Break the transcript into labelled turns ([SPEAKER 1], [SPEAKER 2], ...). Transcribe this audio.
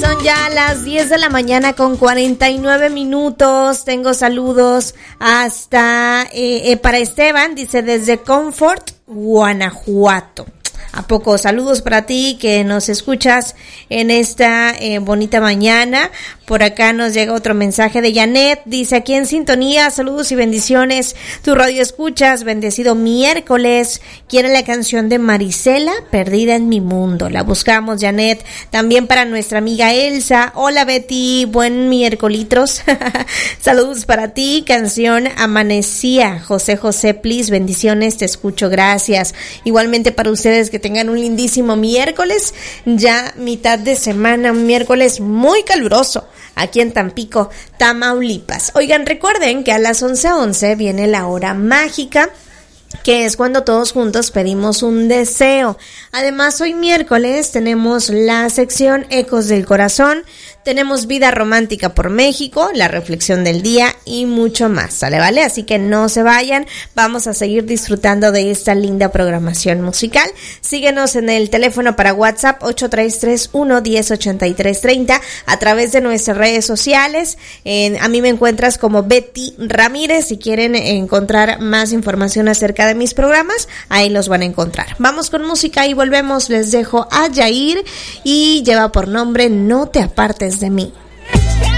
[SPEAKER 1] Son ya las 10 de la mañana con 49 minutos. Tengo saludos hasta para Esteban, dice desde Comfort, Guanajuato. ¿A poco? Saludos para ti que nos escuchas en esta bonita mañana. Por acá nos llega otro mensaje de Janet, dice aquí en sintonía, saludos y bendiciones, tu radio escuchas, bendecido miércoles, quiere la canción de Marisela, Perdida en mi mundo, la buscamos Janet, también para nuestra amiga Elsa, hola Betty, buen miércolitros, saludos para ti, canción Amanecía, José José, please, bendiciones, te escucho, gracias, igualmente para ustedes que tengan un lindísimo miércoles, ya mitad de semana, un miércoles muy caluroso, aquí en Tampico, Tamaulipas. Oigan, recuerden que a las 11:11 viene la hora mágica, que es cuando todos juntos pedimos un deseo. Además, hoy miércoles tenemos la sección Ecos del Corazón, tenemos Vida Romántica por México, la reflexión del día y mucho más, ¿sale? ¿Vale? Así que no se vayan, vamos a seguir disfrutando de esta linda programación musical. Síguenos en el teléfono para WhatsApp 8331-108330 a través de nuestras redes sociales. A mí me encuentras como Betty Ramírez. Si quieren encontrar más información acerca de mis programas, ahí los van a encontrar. Vamos con música y volvemos. Les dejo a Yair y lleva por nombre No te apartes de mí.